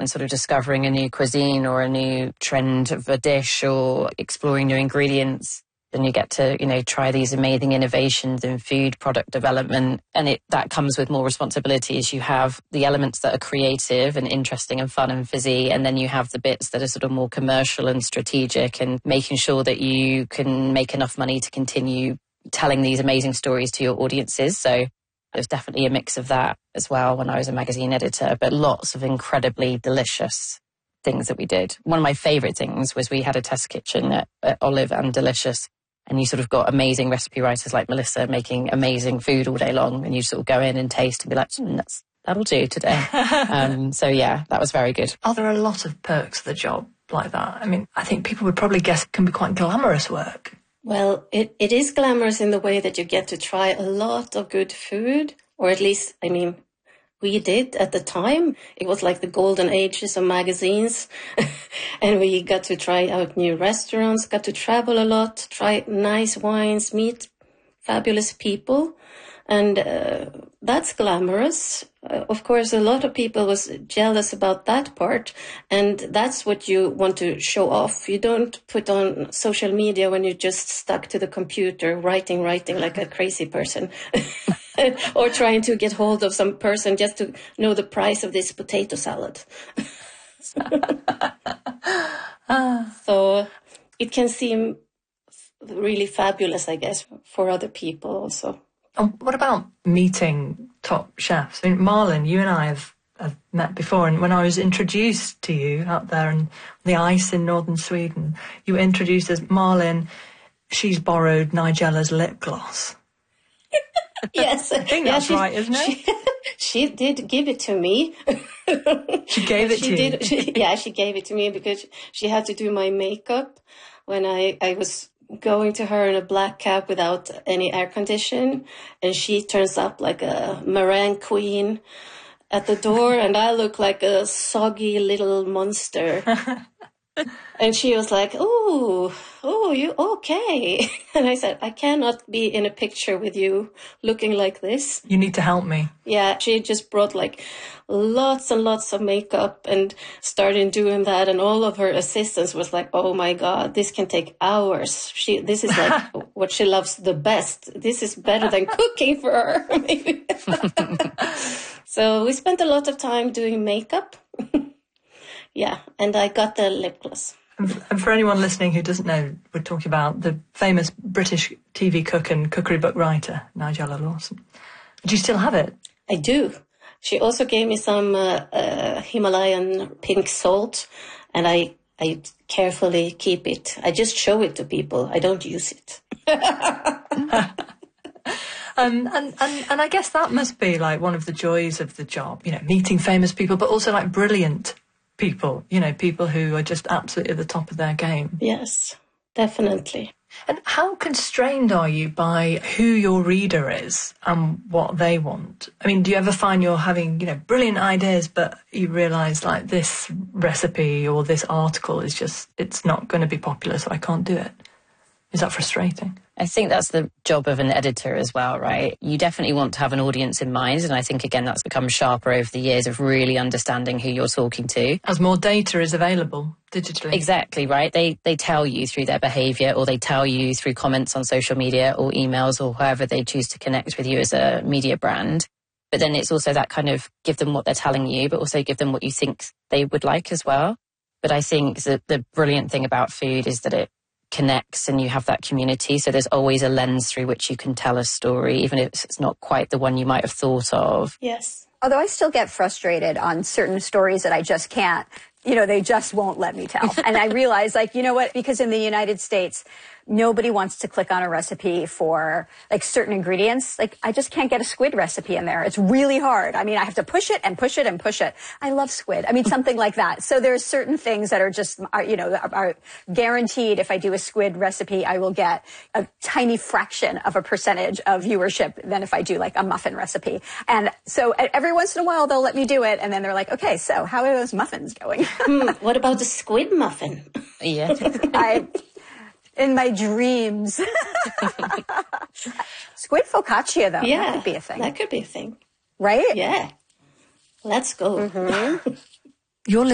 and sort of discovering a new cuisine or a new trend of a dish or exploring new ingredients. And you get to, try these amazing innovations in food product development. And that comes with more responsibility as you have the elements that are creative and interesting and fun and fizzy. And then you have the bits that are sort of more commercial and strategic and making sure that you can make enough money to continue telling these amazing stories to your audiences. So there's definitely a mix of that as well when I was a magazine editor, but lots of incredibly delicious things that we did. One of my favourite things was we had a test kitchen at Olive and Delicious. And you sort of got amazing recipe writers like Melissa making amazing food all day long. And you sort of go in and taste and be like, that'll do today. So, yeah, that was very good. Are there a lot of perks of the job like that? I mean, I think people would probably guess it can be quite glamorous work. Well, it is glamorous in the way that you get to try a lot of good food. Or at least, we did at the time. It was like the golden ages of magazines. And we got to try out new restaurants, got to travel a lot, try nice wines, meet fabulous people. And that's glamorous. Of course, a lot of people was jealous about that part. And that's what you want to show off. You don't put on social media when you're just stuck to the computer, writing like a crazy person. Or trying to get hold of some person just to know the price of this potato salad. So it can seem really fabulous, I guess, for other people also. What about meeting top chefs? I mean, Malin, you and I have met before, and when I was introduced to you out there on the ice in northern Sweden, you were introduced as Malin. She's borrowed Nigella's lip gloss. Yes. I think that's right, isn't it? She did give it to me. She gave it to you? She gave it to me because she had to do my makeup when I was going to her in a black cap without any air condition, and she turns up like a meringue queen at the door, and I look like a soggy little monster. And she was like, oh, you okay? And I said, I cannot be in a picture with you looking like this. You need to help me. Yeah, she just brought like lots and lots of makeup and started doing that. And all of her assistants was like, oh my God, this can take hours. This is like what she loves the best. This is better than cooking for her. So we spent a lot of time doing makeup. Yeah, and I got the lip gloss. And for anyone listening who doesn't know, we're talking about the famous British TV cook and cookery book writer, Nigella Lawson. Do you still have it? I do. She also gave me some Himalayan pink salt, and I carefully keep it. I just show it to people. I don't use it. And I guess that must be like one of the joys of the job, meeting famous people, but also like brilliant people, people who are just absolutely at the top of their game. Yes, definitely. And how constrained are you by who your reader is and what they want? I mean, do you ever find you're having, brilliant ideas, but you realise like this recipe or this article is just, it's not going to be popular, so I can't do it? Is that frustrating? I think that's the job of an editor as well, right? You definitely want to have an audience in mind. And I think, again, that's become sharper over the years of really understanding who you're talking to. As more data is available digitally. Exactly, right? They tell you through their behaviour, or they tell you through comments on social media or emails or however they choose to connect with you as a media brand. But then it's also that kind of give them what they're telling you, but also give them what you think they would like as well. But I think that the brilliant thing about food is that it connects and you have that community, so there's always a lens through which you can tell a story, even if it's not quite the one you might have thought of. Yes. Although I still get frustrated on certain stories that I just can't, they just won't let me tell. And I realize, what, because in the United States, nobody wants to click on a recipe for certain ingredients. I just can't get a squid recipe in there. It's really hard. I mean, I have to push it and push it and push it. I love squid. I mean, something like that. So there's certain things that are just, are guaranteed. If I do a squid recipe, I will get a tiny fraction of a percentage of viewership than if I do a muffin recipe. And so every once in a while they'll let me do it. And then they're like, okay, so how are those muffins going? What about the squid muffin? Yeah. In my dreams. Squid focaccia, though. Yeah, that could be a thing. That could be a thing. Right? Yeah. Let's go. Mm-hmm. You're